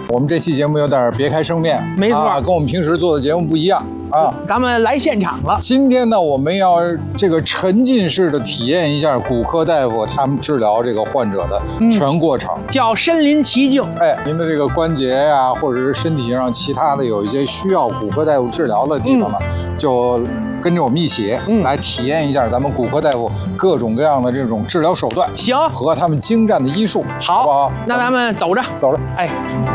我们这期节目有点别开生面， 没错， 跟我们平时做的节目不一样啊。 咱们来现场了。 今天呢，我们要这个沉浸式的体验一下骨科大夫他们治疗这个患者的全过程， 叫身临其境。 哎，您的这个关节呀，或者是身体上其他的有一些需要骨科大夫治疗的地方呢，就跟着我们一起来体验一下咱们骨科大夫各种各样的这种治疗手段， 行， 和他们精湛的医术，好不好？ 那咱们走着， 走着， 哎。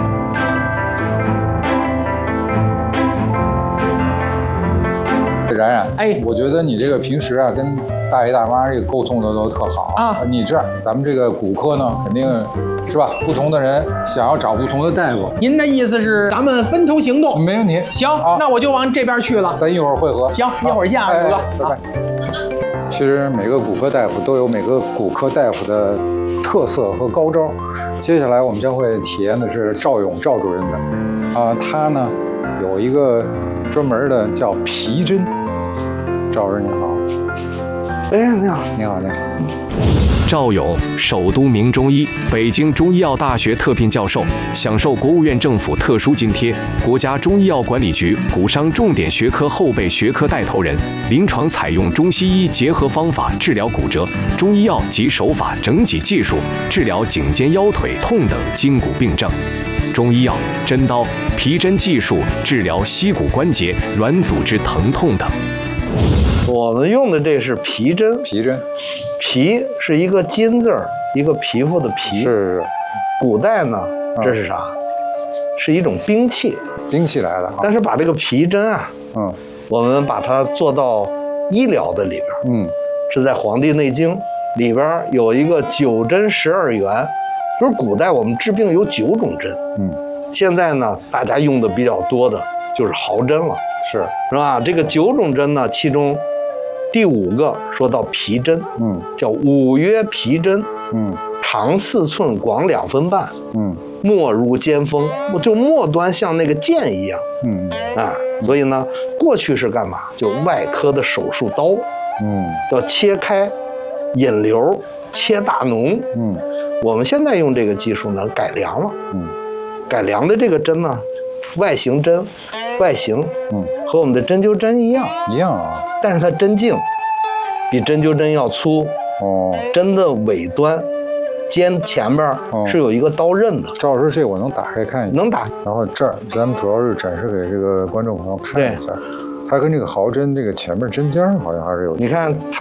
冉冉， 哎， 我觉得你这个平时啊，跟大爷大妈这个沟通的都特好啊。你这样，咱们这个骨科呢，肯定是吧？不同的人想要找不同的大夫。 您的意思是咱们分头行动？ 没问题。 行，那我就往这边去了。 咱一会儿会合。 行，一会儿见，二哥。 拜拜。其实每个骨科大夫都有每个骨科大夫的特色和高招。接下来我们将会体验的是赵勇赵主任的，他呢有一个专门的叫皮针。赵主任你好。 哎，你好， 你好，你好。 赵勇，首都名中医，北京中医药大学特聘教授，享受国务院政府特殊津贴，国家中医药管理局骨伤重点学科后备学科带头人，临床采用中西医结合方法治疗骨折，中医药及手法整体技术治疗颈肩腰腿痛等筋骨病症，中医药、针刀、皮针技术治疗膝骨关节、软组织疼痛等。 我们用的这是皮针， 皮针， 皮是一个金字儿，一个皮肤的皮。 是。 古代呢，这是啥？是一种兵器， 兵器来的。 但是把这个皮针啊，我们把它做到医疗的里边，是在《黄帝内经》里边有一个9针12元，就是古代我们治病有9种针，现在呢，大家用的比较多的就是毫针了，是吧？这个9种针呢，其中第5个说到皮针，叫五约皮针，长4寸，广2分半，末如尖锋，就末端像那个剑一样，所以呢，过去是干嘛？就外科的手术刀，要切开引流，切大脓，我们现在用这个技术呢，改良了，改良的这个针呢，外形和我们的针灸针一样啊，但是它针径比针灸针要粗，针的尾端尖前边是有一个刀刃的。 赵老师，这我能打开看一下？ 能打。 然后这儿咱们主要是展示给这个观众朋友看一下，它跟这个毫针这个前面针尖好像还是有。 你看它